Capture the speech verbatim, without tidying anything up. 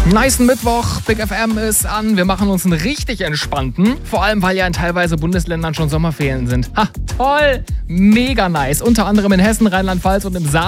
Nicen Mittwoch, Big F M ist an. Wir machen uns einen richtig entspannten. Vor allem, weil ja in teilweise Bundesländern schon Sommerferien sind. Ha, toll! Mega nice. Unter anderem in Hessen, Rheinland-Pfalz und im Saarland.